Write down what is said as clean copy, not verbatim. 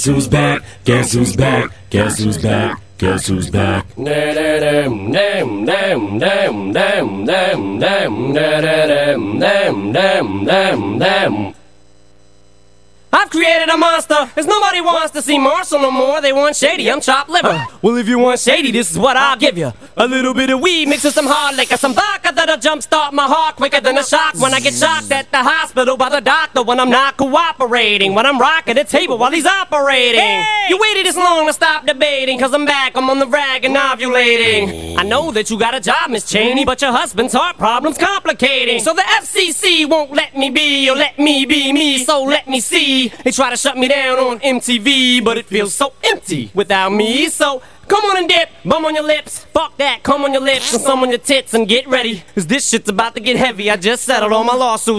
Who's back? Guess who's back? Guess who's back? Guess who's back? I've created a monster, cause nobody wants to see Marshall no more. They want shady, I'm chopped liver. Well, if you want shady, this is what I'll give you. A little bit of weed mixed with some hard liquor, some vodka that'll jumpstart my heart quicker than a shock when I get shocked at the hospital by the doctor when I'm not cooperating. When I'm rocking the table while he's operating. Hey! You waited this long to stop debating, cause I'm back, I'm on the rag and ovulating. I know that you got a job, Miss Cheney, but your husband's heart problem's complicating. So the FCC won't let me be, or let me be me, so let me see. They try to shut me down on MTV, but it feels so empty without me. So come on and dip, bum on your lips. Fuck that, come on your lips and some on your tits and get ready, cause this shit's about to get heavy. I just settled all my lawsuits.